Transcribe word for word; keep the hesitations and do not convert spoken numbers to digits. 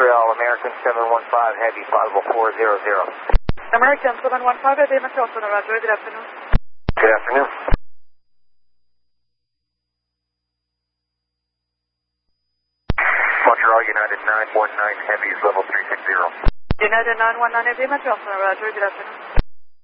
Montreal, American seven one five, Heavy five oh four zero zero. American seven one five, Heavy Montreal, Roger, good afternoon. Good afternoon. Montreal, United nine one nine, Heavy is level three six zero. United nine one nine, Heavy Montreal, Roger, good afternoon.